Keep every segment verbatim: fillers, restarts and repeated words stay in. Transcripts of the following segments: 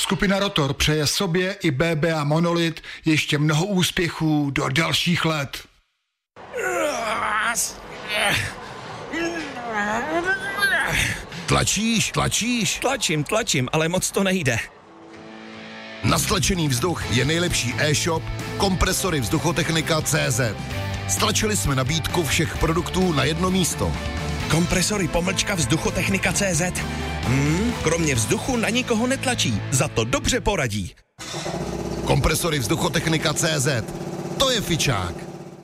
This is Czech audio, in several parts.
Skupina Rotor přeje sobě i bé bé á Monolit ještě mnoho úspěchů do dalších let. Tlačíš, tlačíš? Tlačím, tlačím, ale moc to nejde. Na stlačený vzduch je nejlepší e-shop Kompresory Vzduchotechnika tečka cé zet. Stlačili jsme nabídku všech produktů na jedno místo. Kompresory pomlčka Vzduchotechnika tečka cé zet. Hmm, kromě vzduchu na nikoho netlačí, za to dobře poradí. Kompresory Vzduchotechnika tečka cé zet. To je fičák.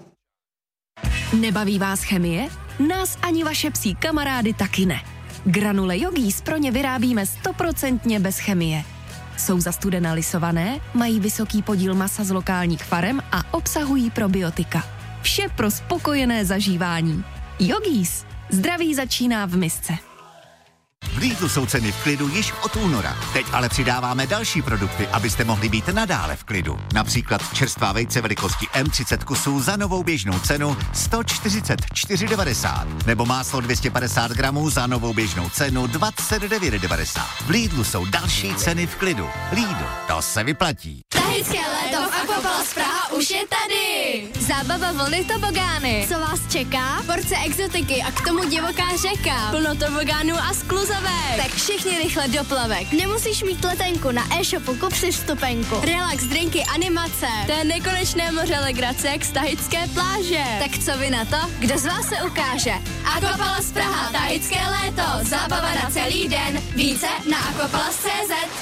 Nebaví vás chemie? Nás ani vaše psí kamarády taky ne. Granule Yogis pro ně vyrábíme stoprocentně bez chemie. Jsou zastudena lisované, mají vysoký podíl masa z lokálních farem a obsahují probiotika. Vše pro spokojené zažívání. Yogis. Zdraví začíná v misce. V Lidlu jsou ceny v klidu již od února. Teď ale přidáváme další produkty, abyste mohli být nadále v klidu. Například čerstvá vejce velikosti em třicet kusů za novou běžnou cenu sto čtyřicet čtyři devadesát. Nebo máslo dvě stě padesát gramů za novou běžnou cenu dvacet devět devadesát. V Lidlu jsou další ceny v klidu. Lidl, to se vyplatí. Tahické léto v Aquapalace Praha už je tady. Zábava vlny tobogány. Co vás čeká? Porce exotiky a k tomu divoká řeka. Plno tobogánů a skluzavek. Tak všichni rychle do plavek. Nemusíš mít letenku, na e-shopu kup si vstupenku. Relax, drinky, animace. To je nekonečné moře legrace jak z tahické pláže. Tak co vy na to? Kdo z vás se ukáže? Aquapalace Praha, tahické léto. Zábava na celý den. Více na aquapalace tečka cé zet.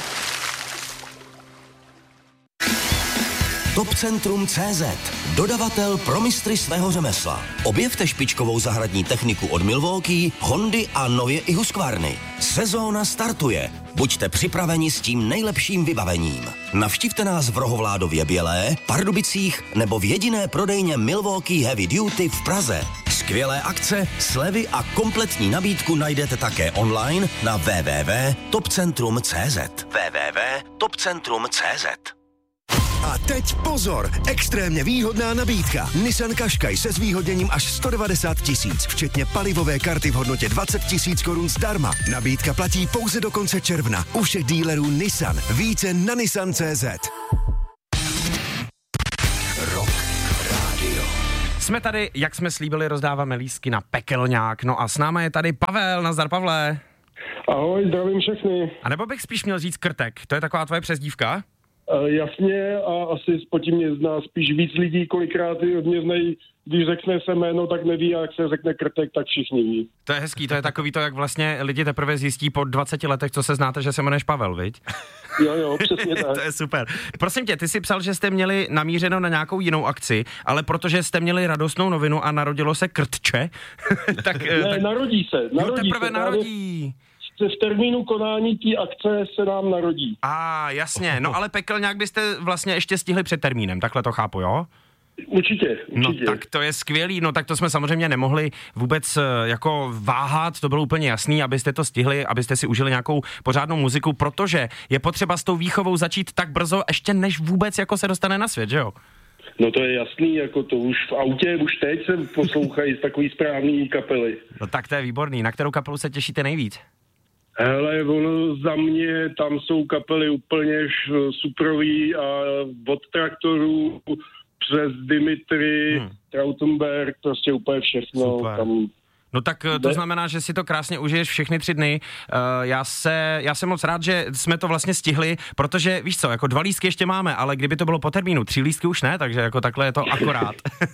Topcentrum tečka cé zet. Dodavatel pro mistry svého řemesla. Objevte špičkovou zahradní techniku od Milwaukee, Hondy a nově i Husqvarny. Sezóna startuje. Buďte připraveni s tím nejlepším vybavením. Navštivte nás v Rohovládově Bělé, Pardubicích nebo v jediné prodejně Milwaukee Heavy Duty v Praze. Skvělé akce, slevy a kompletní nabídku najdete také online na w w w tečka topcentrum tečka cé zet. w w w tečka topcentrum tečka cé zet. A teď pozor, extrémně výhodná nabídka. Nissan Qashqai se zvýhodněním až sto devadesát tisíc, včetně palivové karty v hodnotě dvacet tisíc korun zdarma. Nabídka platí pouze do konce června u všech dílerů Nissan. Více na nissan tečka cé zet. Rock Radio. Jsme tady, jak jsme slíbili, rozdáváme lístky na Pekelňák. No a s námi je tady Pavel. Nazdar, Pavle. Ahoj, zdravím všechny. A nebo bych spíš měl říct Krtek, to je taková tvoje přezdívka? Uh, jasně, a asi spotí mě zná spíš víc lidí, kolikrát od mě znají, když řekne se jméno, tak neví, a jak se řekne Krtek, tak všichni ví. To je hezký, to je takový to, jak vlastně lidi teprve zjistí po dvaceti letech, co se znáte, že se jmenuješ Pavel, viď? Jo, jo, přesně tak. To je super. Prosím tě, ty jsi psal, že jste měli namířeno na nějakou jinou akci, ale protože jste měli radostnou novinu a narodilo se Krtče, tak... Ne, tak... narodí se. Narodí jo, teprve se, narodí. V termínu konání té akce se nám narodí. A ah, jasně, no ale Pekelňák byste vlastně ještě stihli před termínem, takhle to chápu, jo? Určitě, určitě. No tak to je skvělý, no tak to jsme samozřejmě nemohli vůbec jako váhat, to bylo úplně jasný, abyste to stihli, abyste si užili nějakou pořádnou muziku, protože je potřeba s tou výchovou začít tak brzo, ještě než vůbec jako se dostane na svět, že jo? No to je jasný, jako to už v autě, už teď se poslouchají z takový správný kapely. No tak to je výborný, na kterou kapelu se těšíte nejvíc? Hele, ono za mě, tam jsou kapely úplně suprový a od Traktorů přes Dimitri, hmm. Trautenberg, prostě úplně všechno. Tam... No tak to znamená, že si to krásně užiješ všechny tři dny. Uh, já, se, já jsem moc rád, že jsme to vlastně stihli, protože víš co, jako dva lístky ještě máme, ale kdyby to bylo po termínu, tři lístky už ne, takže jako takhle je to akorát.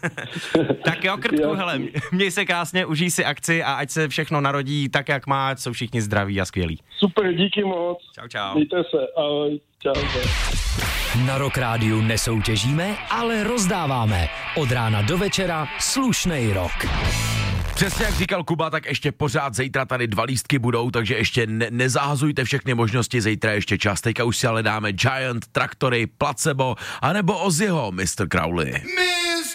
Tak jo, Krtku, hele, měj se krásně, užij si akci a ať se všechno narodí tak, jak má, ať jsou všichni zdraví a skvělí. Super, díky moc. Čau, čau. Mějte se, ahoj, čau. čau. Na Rock Rádiu nesoutěžíme, ale rozdáváme. Od rána do večera slušnej rock. Přesně jak říkal Kuba, tak ještě pořád zítra tady dva lístky budou, takže ještě ne- nezahazujte všechny možnosti, zítra ještě čas. Teďka už si ale dáme Giant, Traktory, Placebo, anebo Ozzyho, mister Crowley. My